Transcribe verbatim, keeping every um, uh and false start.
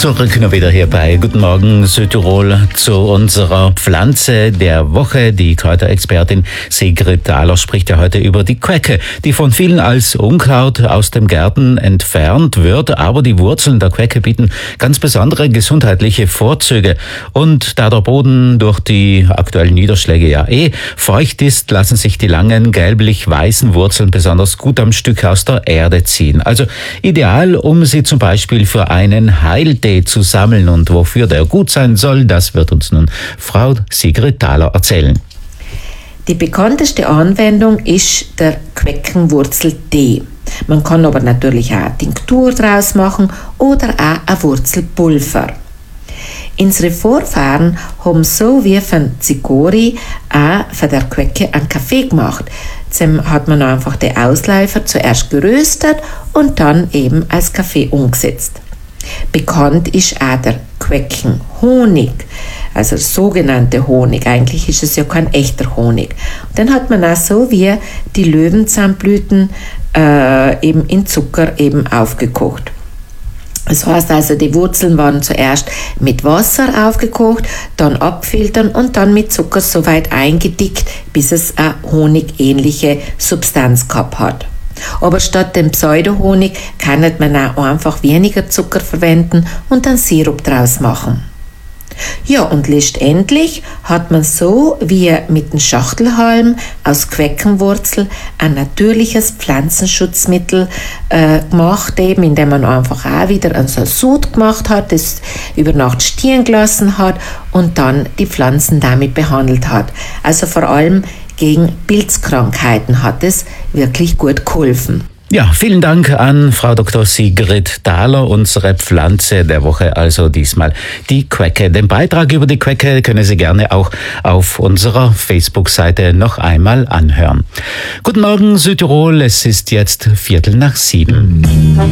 Zurück noch wieder hier bei Guten Morgen Südtirol zu unserer Pflanze der Woche. Die Kräuterexpertin Sigrid Thaler spricht ja heute über die Quecke, die von vielen als Unkraut aus dem Garten entfernt wird. Aber die Wurzeln der Quecke bieten ganz besondere gesundheitliche Vorzüge. Und da der Boden durch die aktuellen Niederschläge ja eh feucht ist, lassen sich die langen gelblich-weißen Wurzeln besonders gut am Stück aus der Erde ziehen. Also ideal, um sie zum Beispiel für einen Heiltee zu sammeln, und wofür der gut sein soll, das wird uns nun Frau Sigrid Thaler erzählen. Die bekannteste Anwendung ist der Queckenwurzeltee. Man kann aber natürlich auch eine Tinktur draus machen oder auch ein Wurzelpulver. Unsere Vorfahren haben so wie von Zikori auch von der Quecke einen Kaffee gemacht. Dann hat man einfach die Ausläufer zuerst geröstet und dann eben als Kaffee umgesetzt. Bekannt ist auch der Queckenhonig, also sogenannte Honig. Eigentlich ist es ja kein echter Honig. Und dann hat man auch so wie die Löwenzahnblüten äh, eben in Zucker eben aufgekocht. Das heißt also, die Wurzeln waren zuerst mit Wasser aufgekocht, dann abfiltern und dann mit Zucker so weit eingedickt, bis es eine honigähnliche Substanz gehabt hat. Aber statt dem Pseudohonig kann man auch einfach weniger Zucker verwenden und dann Sirup draus machen. Ja, und letztendlich hat man so wie mit dem Schachtelhalm aus Queckenwurzel ein natürliches Pflanzenschutzmittel äh, gemacht, eben indem man einfach auch wieder ein Sud gemacht hat, das über Nacht stehen gelassen hat und dann die Pflanzen damit behandelt hat. Also vor allem gegen Pilzkrankheiten hat es wirklich gut geholfen. Ja, vielen Dank an Frau Doktor Sigrid Thaler, unsere Pflanze der Woche, also diesmal die Quecke. Den Beitrag über die Quecke können Sie gerne auch auf unserer Facebook-Seite noch einmal anhören. Guten Morgen Südtirol, es ist jetzt Viertel nach sieben.